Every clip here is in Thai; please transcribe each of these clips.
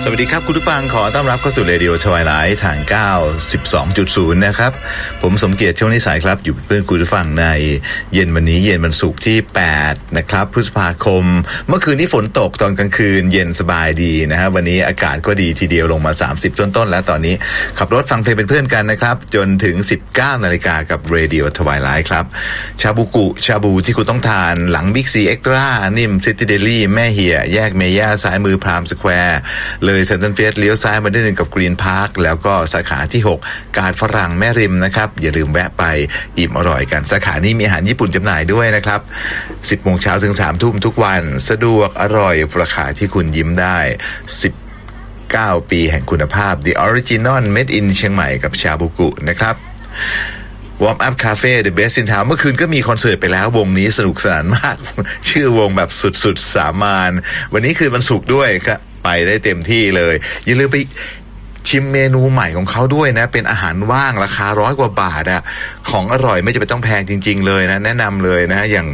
สวัสดีครับคุณผู้ฟังขอต้อนรับเข้าสู่เรดิโอทวายไลท์ทาง 92.0 นะครับผมสมเกียรติช่วงนิสัยครับอยู่เพื่อนคุณผู้ฟังในเย็นวันนี้เย็นวันศุกร์ที่8นะครับพฤษภาคมเมื่อคืนนี้ฝนตกตอนกลางคืนเย็นสบายดีนะฮะวันนี้อากาศก็ดีทีเดียวลงมา30ต้นๆแล้วตอนนี้ขับรถฟังเพลงเป็นเพื่อนกันนะครับจนถึง 19 นาฬิกากับเรดิโอทวายไลท์ครับชาบูที่คุณต้องทานหลังบิ๊กซีเอ็กตร้านิ่มซิตี้เดลี่แม่เหี่ยแยกเมย่าซ้ายมือพรามสแควร์เลยเซนต์เฟียสเลี้ยวซ้ายมาได้หนึ่งกับกรีนพาร์คแล้วก็สาขาที่6กาดฝรั่งแม่ริมนะครับอย่าลืมแวะไปอิ่มอร่อยกันสาขานี้มีอาหารญี่ปุ่นจำหน่ายด้วยนะครับ 10 โมงเช้าถึง 3 ทุ่มทุกวันสะดวกอร่อยราคาที่คุณยิ้มได้19 ปีแห่งคุณภาพ The Original Made in เชียงใหม่กับชาบูกุนะครับWarm Up Cafe The Best in Town เมื่อคืนก็มีคอนเสิร์ตไปแล้ววงนี้สนุกสนานมาก ชื่อวงแบบสุดๆสามานวันนี้คือวันศุกร์ด้วยครับไปได้เต็มที่เลยอย่าลืมไปชิมเมนูใหม่ของเขาด้วยนะเป็นอาหารว่างราคา100 กว่าบาทอะของอร่อยไม่จำเป็นต้องแพงจริงๆเลยนะแนะนำเลยนะอย่าง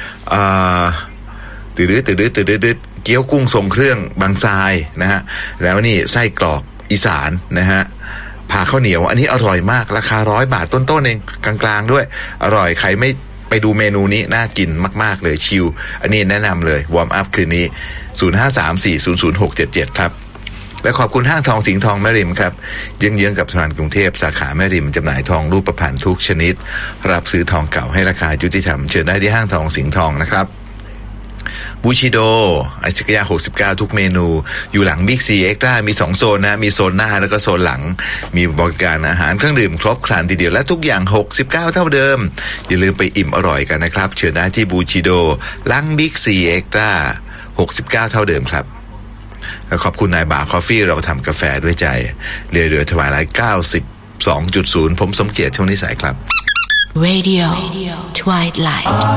ตืดเกี๊ยวกุ้งทรงเครื่องบางทรายนะฮะแล้วนี่ไส้กรอกอีสานนะฮะผ่าข้าวเหนียวอันนี้อร่อยมากราคา100 บาทต้นๆเองกลางๆด้วยอร่อยใครไม่ไปดูเมนูนี้น่ากินมากๆเลยชิลอันนี้แนะนำเลยวอร์มอัพคืนนี้0534000677ครับและขอบคุณห้างทองสิงห์ทองแม่ริมครับเยื้องๆกับธนาคารกรุงเทพสาขาแม่ริมจำหน่ายทองรูปพรรณทุกชนิดรับซื้อทองเก่าให้ราคายุติธรรมเชิญได้ที่ห้างทองสิงห์ทองนะครับบูชิโดไอศกรยา69ทุกเมนูอยู่หลังบิ๊กซีเอ็กตร้ามี2โซนนะมีโซนหน้าแล้วก็โซนหลังมีบริการอาหารเครื่องดื่มครบครันทีเดียวและทุกอย่าง69เท่าเดิมอย่าลืมไปอิ่มอร่อยกันนะครับเชิญได้ที่บูชิโดหลังบิ๊กซีเอ็กตร้า69เท่าเดิมครับและขอบคุณนายบาร์คอฟฟี่เราทำกาแฟด้วยใจเรือทวายไลท์ 92.0 ผมสมเกียรติช่วงนิสัยครับ Radio Twilight